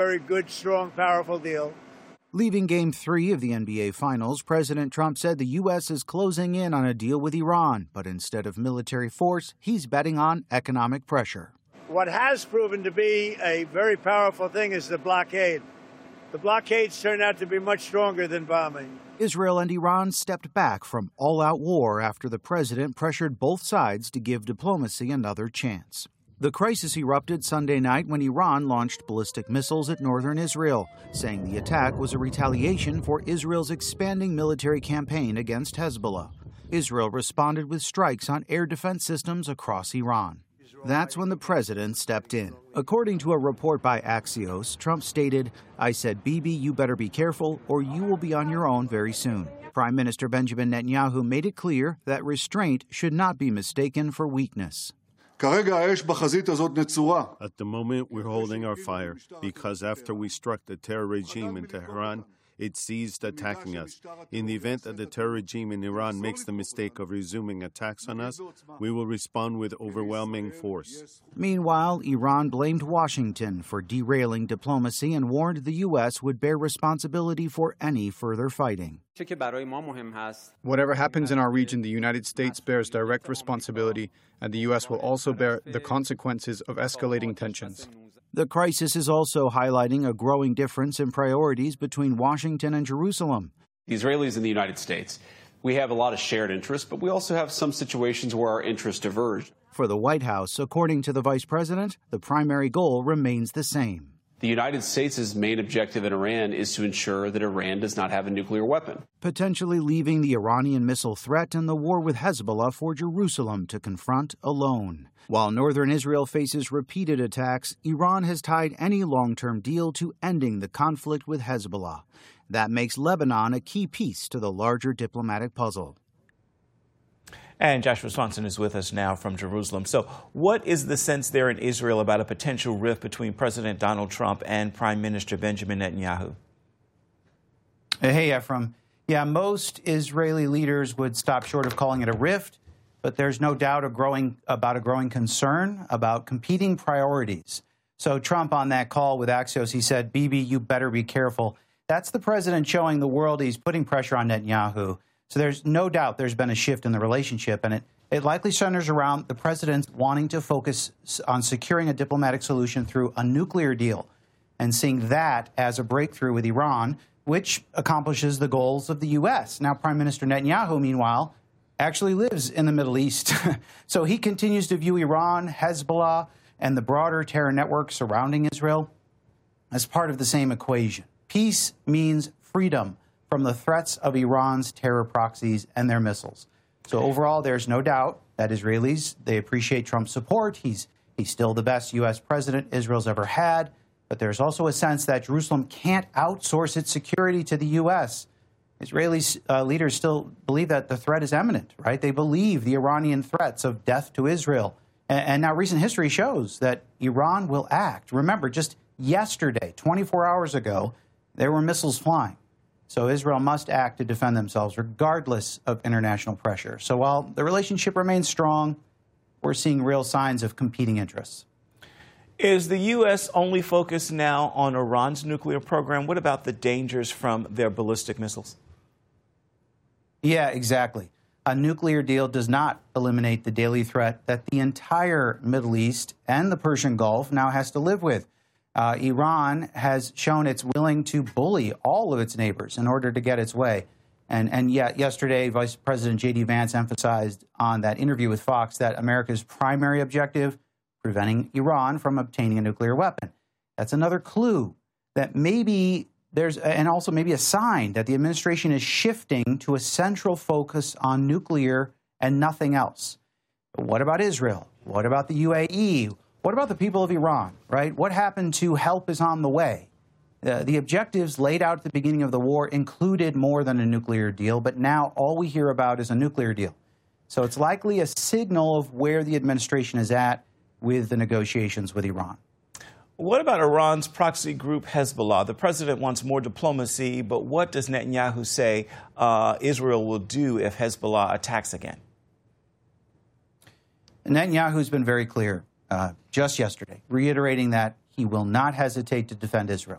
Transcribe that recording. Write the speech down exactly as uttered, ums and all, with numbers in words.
Very good, strong, powerful deal. Leaving Game three of the N B A Finals, President Trump said the U S is closing in on a deal with Iran, but instead of military force, he's betting on economic pressure. What has proven to be a very powerful thing is the blockade. The blockades turned out to be much stronger than bombing. Israel and Iran stepped back from all-out war after the president pressured both sides to give diplomacy another chance. The crisis erupted Sunday night when Iran launched ballistic missiles at northern Israel, saying the attack was a retaliation for Israel's expanding military campaign against Hezbollah. Israel responded with strikes on air defense systems across Iran. That's when the president stepped in. According to a report by Axios, Trump stated, "I said, Bibi, you better be careful or you will be on your own very soon." Prime Minister Benjamin Netanyahu made it clear that restraint should not be mistaken for weakness. At the moment, we're holding our fire because after we struck the terror regime in Tehran, it ceased attacking us. In the event that the terror regime in Iran makes the mistake of resuming attacks on us, we will respond with overwhelming force. Meanwhile, Iran blamed Washington for derailing diplomacy and warned the U S would bear responsibility for any further fighting. Whatever happens in our region, the United States bears direct responsibility, and the U S will also bear the consequences of escalating tensions. The crisis is also highlighting a growing difference in priorities between Washington and Jerusalem. The Israelis and the United States, we have a lot of shared interests, but we also have some situations where our interests diverge. For the White House, according to the vice president, the primary goal remains the same. The United States' main objective in Iran is to ensure that Iran does not have a nuclear weapon, potentially leaving the Iranian missile threat and the war with Hezbollah for Jerusalem to confront alone. While northern Israel faces repeated attacks, Iran has tied any long-term deal to ending the conflict with Hezbollah. That makes Lebanon a key piece to the larger diplomatic puzzle. And Joshua Swanson is with us now from Jerusalem. So what is the sense there in Israel about a potential rift between President Donald Trump and Prime Minister Benjamin Netanyahu? Hey, Ephraim. Yeah, most Israeli leaders would stop short of calling it a rift, but there's no doubt a growing, about a growing concern about competing priorities. So Trump on that call with Axios, he said, Bibi, you better be careful. That's the president showing the world he's putting pressure on Netanyahu. So there's no doubt there's been a shift in the relationship, and it, it likely centers around the president wanting to focus on securing a diplomatic solution through a nuclear deal and seeing that as a breakthrough with Iran, which accomplishes the goals of the U S. Now, Prime Minister Netanyahu, meanwhile, actually lives in the Middle East. So he continues to view Iran, Hezbollah, and the broader terror network surrounding Israel as part of the same equation. Peace means freedom from the threats of Iran's terror proxies and their missiles. So overall, there's no doubt that Israelis, they appreciate Trump's support. He's, he's still the best U S president Israel's ever had. But there's also a sense that Jerusalem can't outsource its security to the U S. Israeli uh, leaders still believe that the threat is imminent, right? They believe the Iranian threats of death to Israel. And, and now recent history shows that Iran will act. Remember, just yesterday, twenty-four hours ago, there were missiles flying. So Israel must act to defend themselves regardless of international pressure. So while the relationship remains strong, we're seeing real signs of competing interests. Is the U S only focused now on Iran's nuclear program? What about the dangers from their ballistic missiles? Yeah, exactly. A nuclear deal does not eliminate the daily threat that the entire Middle East and the Persian Gulf now has to live with. Uh, Iran has shown it's willing to bully all of its neighbors in order to get its way. And, and yet yesterday, Vice President J D Vance emphasized on that interview with Fox that America's primary objective, preventing Iran from obtaining a nuclear weapon. That's another clue that maybe there's, and also maybe a sign that the administration is shifting to a central focus on nuclear and nothing else. But what about Israel? What about the U A E? What about the people of Iran, right? What happened to help is on the way? Uh, the objectives laid out at the beginning of the war included more than a nuclear deal, but now all we hear about is a nuclear deal. So it's likely a signal of where the administration is at with the negotiations with Iran. What about Iran's proxy group Hezbollah? The president wants more diplomacy, but what does Netanyahu say uh, Israel will do if Hezbollah attacks again? Netanyahu's been very clear. Uh, just yesterday, reiterating that he will not hesitate to defend Israel.